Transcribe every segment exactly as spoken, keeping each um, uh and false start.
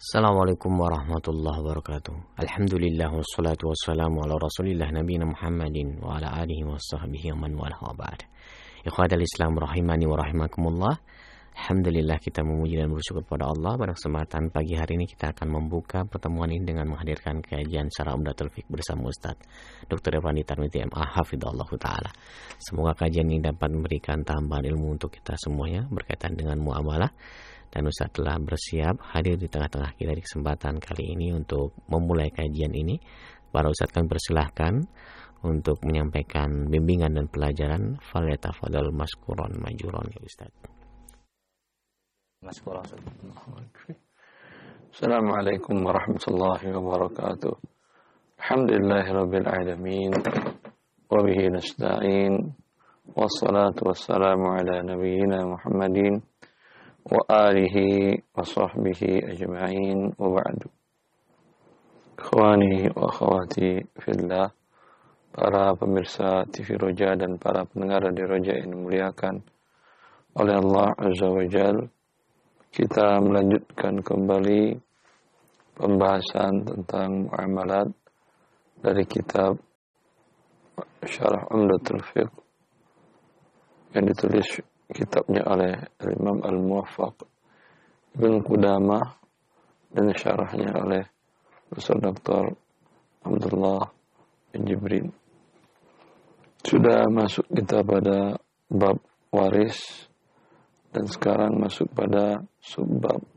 Assalamualaikum warahmatullahi wabarakatuh. Alhamdulillah wassalatu wassalamu ala rasulillah nabiyina Muhammadin wa ala alihi wa sahbihi wa man walah wa ba'd. Ikhwatal Islam rahimani wa rahimakumullah. Alhamdulillah kita memuji dan bersyukur kepada Allah. Pada kesempatan pagi hari ini kita akan membuka pertemuan ini dengan menghadirkan kajian Syarah Umdatul Fiqh bersama Ustaz Doktor Irfandi Tarmizi M A hafizallahu taala. Semoga kajian ini dapat memberikan tambahan ilmu untuk kita semuanya berkaitan dengan muamalah. Dan Ustaz telah bersiap hadir di tengah-tengah kita di kesempatan kali ini untuk memulai kajian ini. Para Ustaz kami persilahkan untuk menyampaikan bimbingan dan pelajaran. Falyatafadhal mashkuran majuran ya Ustaz. Mashkuran. Assalamualaikum warahmatullahi wabarakatuh. Alhamdulillahirabbil alamin wa bihi nasta'in. Wassalatu wassalamu ala nabiyyina Muhammadin wa alihi wa sahbihi ajma'in wa ba'du. Ikhwani wa akhwati fillah, para pemirsa T V Roja dan para pendengar di Roja yang dimuliakan oleh Allah Azza wa Jalla, kita melanjutkan kembali pembahasan tentang muamalat dari kitab Syarah Umdatul Fiqh yang ditulis kitabnya oleh Imam Al-Muwaffaq Ibn Qudamah dan syarahnya oleh Profesor Doktor Abdullah bin Jibrin. Sudah masuk kita pada bab waris dan sekarang masuk pada subbab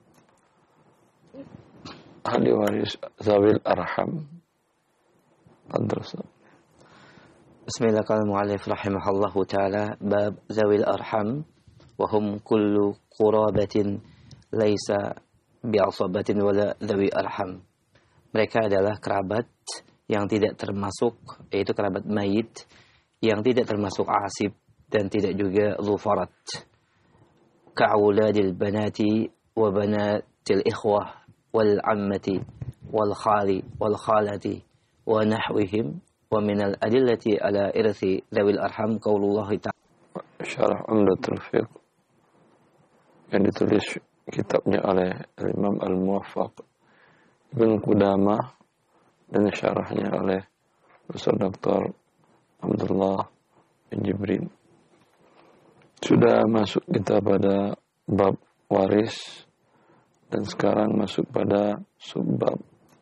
ahli waris zawil arham. Adrasa. Bismillahirrahmanirrahim. Rahimahullahu ta'ala. Bab zawil arham wa hum kullu qurabatin laisa bi'asabatin wala zawi arham. Mereka adalah kerabat yang tidak termasuk, yaitu kerabat mayit yang tidak termasuk asib dan tidak juga zufarat. Ka'auladil banati wa banatil ikhwah wal ammati wal khali wal khalati wa nahwihim. Wa minal adillati ala irthi dzawil arham qaulullah ta'ala. Syarah Umdatul Fiqh yang ditulis kitabnya oleh Imam Al-Muwaffaq Ibn Qudamah dan syarahnya oleh Profesor Doktor Abdullah bin Jibrin. Sudah masuk kita pada bab waris dan sekarang masuk pada subbab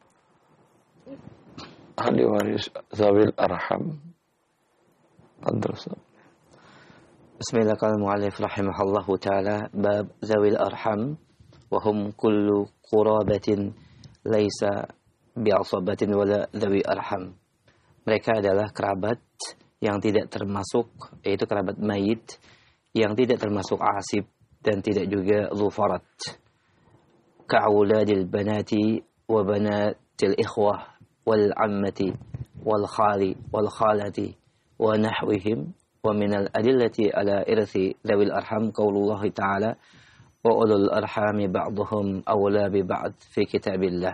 ahli waris zawil arham. Adrasa. Bismillahirrahmanirrahim. Rahimahullahu ta'ala. Bab zawil arham wa hum kullu qurabatin laisa bi'asabatin wala zawi arham. Mereka adalah kerabat yang tidak termasuk, yaitu kerabat mayit yang tidak termasuk asib dan tidak juga zufarat. Ka'auladil banati wa banatil ikhwah wal ammati wal khali wal khalati wa nahwihim. Wa minal adillati ala irthi dzawil arham qaulullah ta'ala wa ulul arhami ba'dhum awla bi ba'd fi kitabillah.